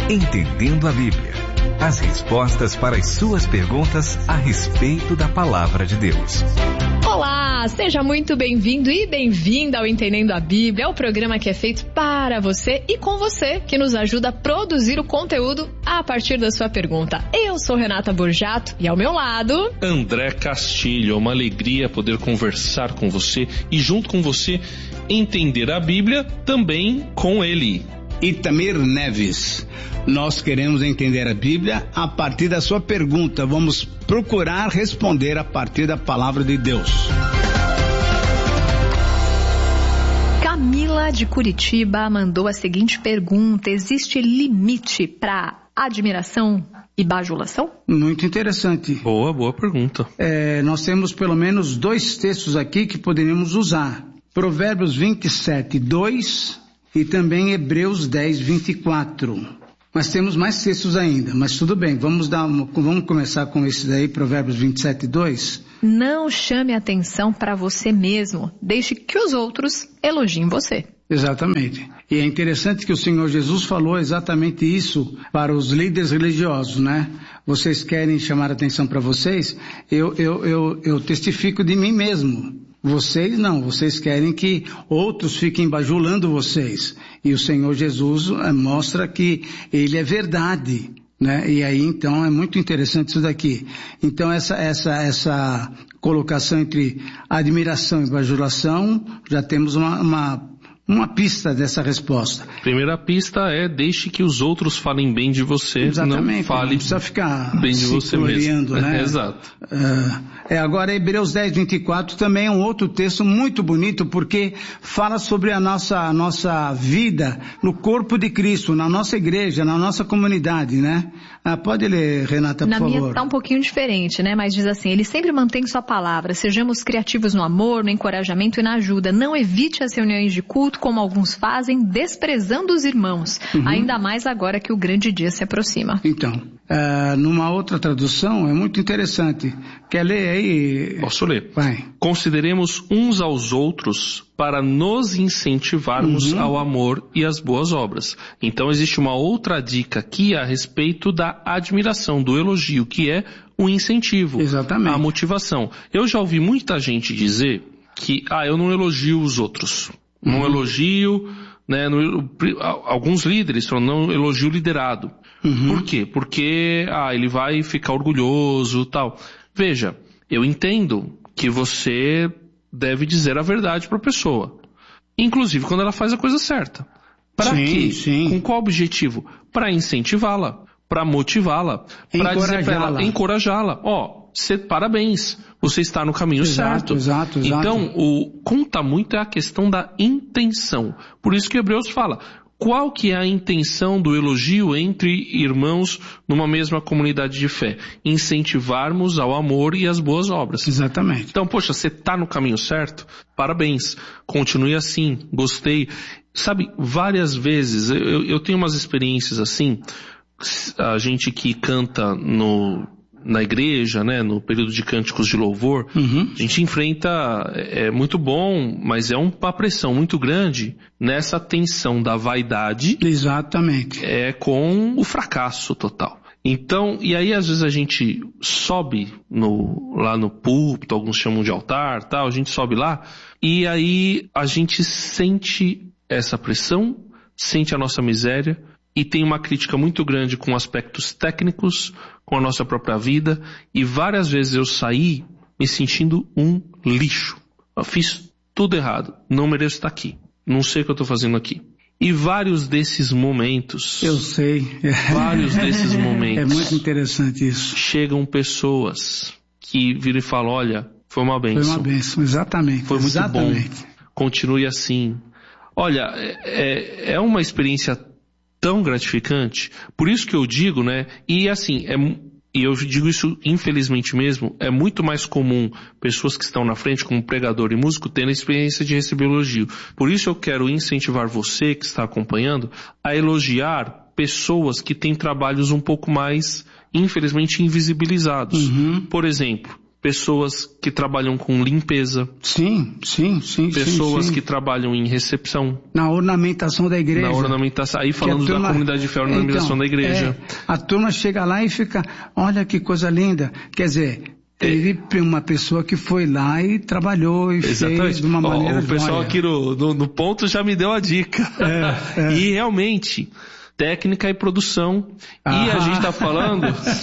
Entendendo a Bíblia. As respostas para as suas perguntas a respeito da Palavra de Deus. Olá, seja muito bem-vindo e bem-vinda ao Entendendo a Bíblia. É o programa que é feito para você e com você, que nos ajuda a produzir o conteúdo a partir da sua pergunta. Eu sou Renata Borjato e ao meu lado... André Castilho. É uma alegria poder conversar com você e junto com você entender a Bíblia também com ele. Itamir Neves. Nós queremos entender a Bíblia a partir da sua pergunta. Vamos procurar responder a partir da palavra de Deus. Camila de Curitiba mandou a seguinte pergunta: existe limite para admiração e bajulação? Muito interessante. Boa pergunta. Nós temos pelo menos 2 textos aqui que poderíamos usar. Provérbios 27, 2 e também Hebreus 10, 24. Mas temos mais textos ainda, mas tudo bem, vamos começar com esse daí, Provérbios 27, 2. Não chame atenção para você mesmo, deixe que os outros elogiem você. Exatamente. E é interessante que o Senhor Jesus falou exatamente isso para os líderes religiosos, né? Vocês querem chamar atenção para vocês? Eu testifico de mim mesmo. Vocês não, vocês querem que outros fiquem bajulando vocês. E o Senhor Jesus mostra que Ele é verdade, né? E aí então é muito interessante isso daqui. Então essa colocação entre admiração e bajulação, já temos uma pista dessa resposta. Primeira pista é: deixe que os outros falem bem de você. Exatamente, não fale não precisa ficar bem de você mesmo, né? Exato. Agora Hebreus 10, 24 também é um outro texto muito bonito, porque fala sobre a nossa vida no corpo de Cristo, na nossa igreja, na nossa comunidade, né? Pode ler, Renata, por favor. Na minha tá um pouquinho diferente, né? Mas diz assim: ele sempre mantém sua palavra, sejamos criativos no amor, no encorajamento e na ajuda, não evite as reuniões de culto como alguns fazem, desprezando os irmãos, ainda mais agora que o grande dia se aproxima. Então, numa outra tradução é muito interessante. Quer ler aí? Posso ler? Vai. Consideremos uns aos outros para nos incentivarmos ao amor e às boas obras. Então existe uma outra dica aqui a respeito da admiração, do elogio, que é o incentivo. Exatamente. A motivação. Eu já ouvi muita gente dizer que, eu não elogio os outros. Não elogio, né? Alguns líderes falam, não elogio o liderado. Por quê? Porque, ele vai ficar orgulhoso e tal. Veja, eu entendo que você deve dizer a verdade para a pessoa. Inclusive quando ela faz a coisa certa. Para quê? Sim. Com qual objetivo? Para incentivá-la, para motivá-la, para dizer para ela, encorajá-la. Parabéns, você está no caminho certo. Exato. Então, conta muito é a questão da intenção. Por isso que Hebreus fala, qual que é a intenção do elogio entre irmãos numa mesma comunidade de fé? Incentivarmos ao amor e às boas obras. Exatamente. Então, você está no caminho certo? Parabéns, continue assim, gostei. Sabe, várias vezes, eu tenho umas experiências assim, a gente que canta na igreja, né, no período de cânticos de louvor, a gente enfrenta, é muito bom, mas é uma pressão muito grande nessa tensão da vaidade. Exatamente. Com o fracasso total. Então, e aí às vezes a gente sobe lá no púlpito, alguns chamam de altar, tal, a gente sobe lá, e aí a gente sente essa pressão, sente a nossa miséria, e tem uma crítica muito grande com aspectos técnicos, com a nossa própria vida, e várias vezes eu saí me sentindo um lixo. Eu fiz tudo errado, não mereço estar aqui, não sei o que eu estou fazendo aqui. E vários desses momentos... Eu sei. Vários desses momentos... É muito interessante isso. Chegam pessoas que viram e falam, olha, foi uma bênção. Foi uma bênção, exatamente. Foi muito bom, continue assim. Olha, é uma experiência tão gratificante, por isso que eu digo, né, e assim, e eu digo isso infelizmente mesmo, é muito mais comum pessoas que estão na frente como pregador e músico tendo a experiência de receber elogio. Por isso eu quero incentivar você que está acompanhando a elogiar pessoas que têm trabalhos um pouco mais, infelizmente, invisibilizados. Por exemplo, pessoas que trabalham com limpeza. Sim. Pessoas que trabalham em recepção. Na ornamentação da igreja. Na ornamentação. Aí falando da comunidade de fé, ornamentação da igreja. A turma chega lá e fica, olha que coisa linda. Quer dizer, teve uma pessoa que foi lá e trabalhou e fez de uma maneira... O pessoal aqui no ponto já me deu a dica. E realmente... técnica e produção. E a gente tá falando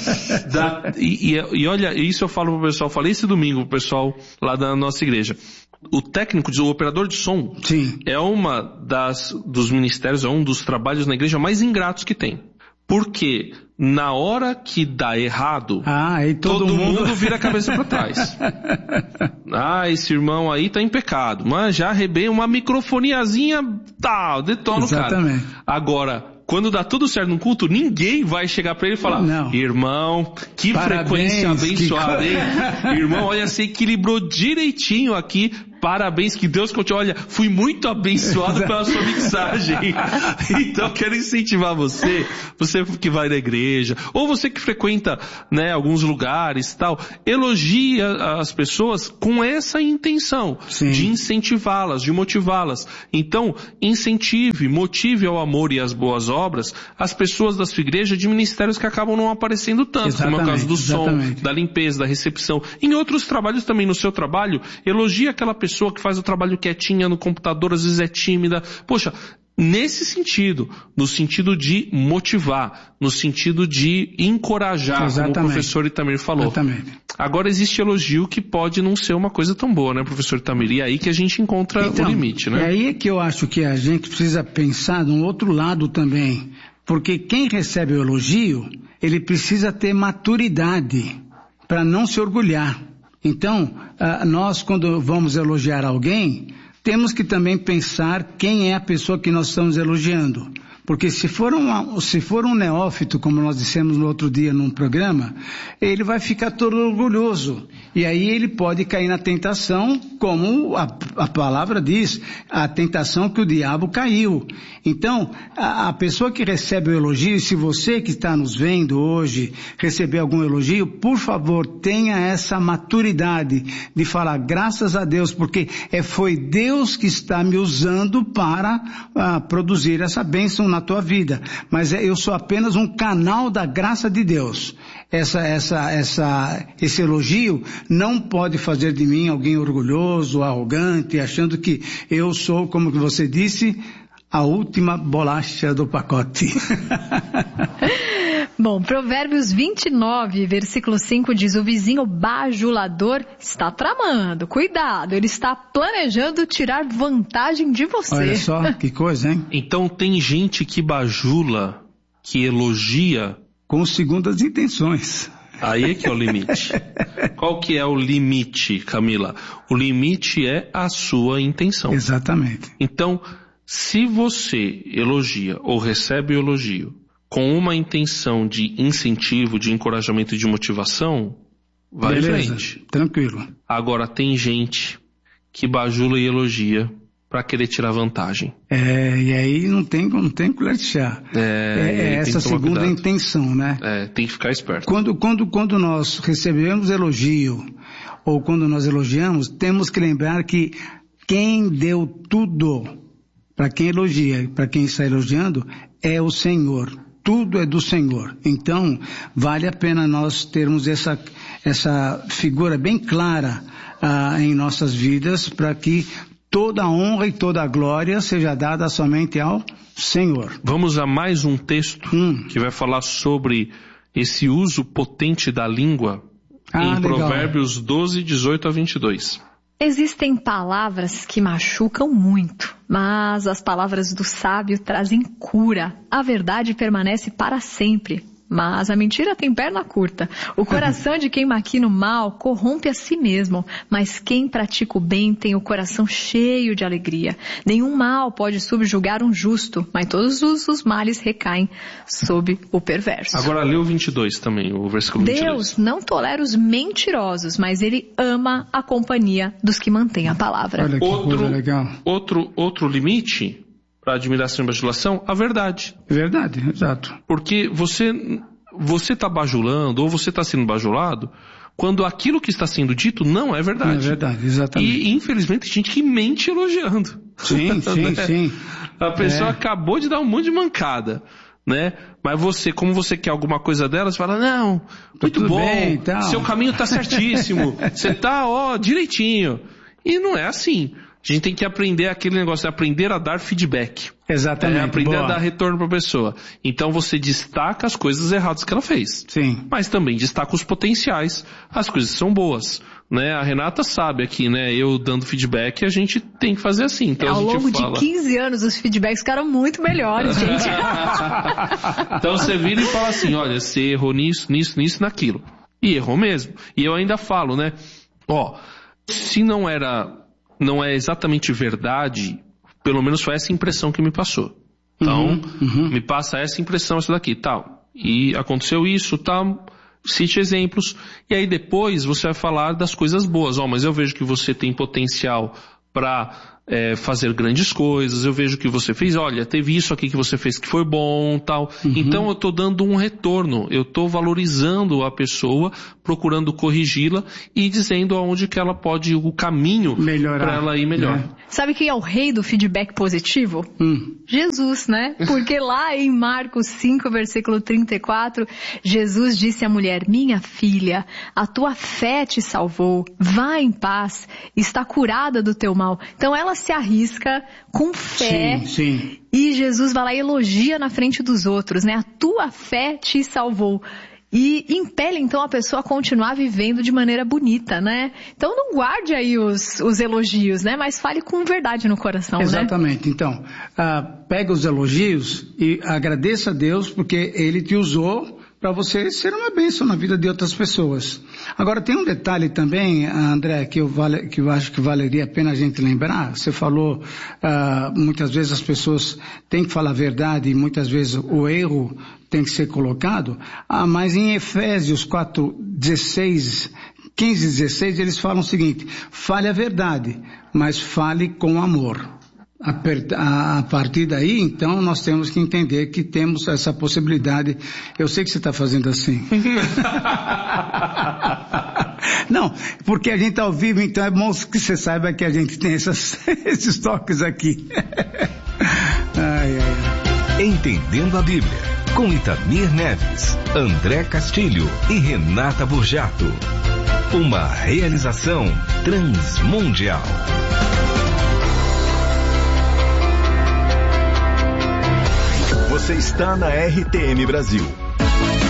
e olha, isso eu falo pro pessoal, falei esse domingo pro pessoal lá da nossa igreja. O técnico, o operador de som, sim, é dos ministérios, é um dos trabalhos na igreja mais ingratos que tem. Porque na hora que dá errado, todo mundo vira a cabeça para trás. Esse irmão aí tá em pecado, mas já arrebenta uma microfoniazinha, detona o cara. Agora, quando dá tudo certo no culto, ninguém vai chegar pra ele e falar, irmão, que parabéns, frequência abençoada, hein? Irmão, olha, você equilibrou direitinho aqui, parabéns, que Deus continue. Olha, fui muito abençoado pela sua mensagem. Então, quero incentivar você que vai na igreja, ou você que frequenta, né, alguns lugares e tal, elogie as pessoas com essa intenção, de incentivá-las, de motivá-las. Então, motive ao amor e às boas obras as pessoas da sua igreja de ministérios que acabam não aparecendo tanto, como é o caso do som, da limpeza, da recepção. Em outros trabalhos também, no seu trabalho, elogie aquela pessoa que faz o trabalho quietinha no computador, às vezes é tímida. Poxa, nesse sentido, no sentido de motivar, no sentido de encorajar, como o professor Itamir falou. Agora existe elogio que pode não ser uma coisa tão boa, né, professor Itamir? E é aí que a gente encontra o limite, né? É aí que eu acho que a gente precisa pensar num outro lado também. Porque quem recebe o elogio, ele precisa ter maturidade para não se orgulhar. Então, nós quando vamos elogiar alguém, temos que também pensar quem é a pessoa que nós estamos elogiando. Porque se for um neófito, como nós dissemos no outro dia num programa, ele vai ficar todo orgulhoso. E aí ele pode cair na tentação, como a palavra diz, a tentação que o diabo caiu. Então, a pessoa que recebe o elogio, se você que está nos vendo hoje receber algum elogio, por favor, tenha essa maturidade de falar graças a Deus, porque foi Deus que está me usando para produzir essa bênção na tua vida. Mas eu sou apenas um canal da graça de Deus. Esse elogio não pode fazer de mim alguém orgulhoso, arrogante, achando que eu sou, como você disse, a última bolacha do pacote. Bom, Provérbios 29, versículo 5 diz, o vizinho bajulador está tramando, cuidado, ele está planejando tirar vantagem de você. Olha só, que coisa, hein? Então tem gente que bajula, que elogia... com segundas intenções. Aí é que é o limite. Qual que é o limite, Camila? O limite é a sua intenção. Exatamente. Então, se você elogia ou recebe o elogio com uma intenção de incentivo, de encorajamento e de motivação, vai em frente. Tranquilo. Agora, tem gente que bajula e elogia para querer tirar vantagem. E aí não tem colher de chá. Essa segunda intenção, né? Tem que ficar esperto. Quando nós recebemos elogio, ou quando nós elogiamos, temos que lembrar que quem deu tudo para quem elogia, para quem está elogiando, é o Senhor. Tudo é do Senhor. Então, vale a pena nós termos essa figura bem clara em nossas vidas, para que toda a honra e toda a glória seja dada somente ao Senhor. Vamos a mais um texto que vai falar sobre esse uso potente da língua em legal. Provérbios 12, 18 a 22. Existem palavras que machucam muito, mas as palavras do sábio trazem cura. A verdade permanece para sempre, mas a mentira tem perna curta. O coração de quem maquina o mal corrompe a si mesmo, mas quem pratica o bem tem o coração cheio de alegria. Nenhum mal pode subjugar um justo, mas todos os males recaem sob o perverso. Agora lê o 22 também, o versículo 22. Deus não tolera os mentirosos, mas ele ama a companhia dos que mantêm a palavra. Olha que coisa legal. Outro limite para admiração e bajulação, a verdade. Verdade, exato. Porque você está bajulando, ou você está sendo bajulado, quando aquilo que está sendo dito não é verdade. Não é verdade, exatamente. E infelizmente tem gente que mente elogiando. Sim, sim. A pessoa acabou de dar um monte de mancada, né? Mas você, como você quer alguma coisa dela, você fala, não, muito bom, bem, então. Seu caminho tá certíssimo, você tá, direitinho. E não é assim. A gente tem que aprender aquele negócio, aprender a dar feedback. Exatamente. Aprender a dar retorno para a pessoa. Então você destaca as coisas erradas que ela fez. Sim. Mas também destaca os potenciais, as coisas que são boas. Né? A Renata sabe aqui, né? Eu dando feedback, a gente tem que fazer assim. Então, ao longo de 15 anos, os feedbacks ficaram muito melhores, gente. Então você vira e fala assim, olha, você errou nisso, naquilo. E errou mesmo. E eu ainda falo, né? Se não é exatamente verdade, pelo menos foi essa impressão que me passou. Então, me passa essa impressão, essa daqui, tal. E aconteceu isso, tal. Cite exemplos. E aí depois você vai falar das coisas boas. Mas eu vejo que você tem potencial para fazer grandes coisas. Eu vejo que você fez, olha, teve isso aqui que você fez que foi bom, tal. Então eu estou dando um retorno. Eu estou valorizando a pessoa, procurando corrigi-la e dizendo aonde que ela pode, o caminho para ela ir melhor. Né? Sabe quem é o rei do feedback positivo? Jesus, né? Porque lá em Marcos 5, versículo 34, Jesus disse à mulher, minha filha, a tua fé te salvou, vá em paz, está curada do teu mal. Então ela se arrisca com fé. Sim. E Jesus vai lá e elogia na frente dos outros, né? A tua fé te salvou. E impele então a pessoa a continuar vivendo de maneira bonita, né? Então não guarde aí os elogios, né? Mas fale com verdade no coração, Exatamente. Né? Então, pega os elogios e agradeça a Deus porque Ele te usou para você ser uma bênção na vida de outras pessoas. Agora tem um detalhe também, André, que eu acho que valeria a pena a gente lembrar. Você falou, muitas vezes as pessoas têm que falar a verdade e muitas vezes o erro tem que ser colocado. Mas em Efésios 4:15 e 16, eles falam o seguinte, fale a verdade, mas fale com amor. A partir daí, então, nós temos que entender que temos essa possibilidade. Eu sei que você está fazendo assim. Não, porque a gente está ao vivo, então é bom que você saiba que a gente tem esses toques aqui. Entendendo a Bíblia, com Itamir Neves, André Castilho e Renata Burjato. Uma realização transmundial. Você está na RTM Brasil.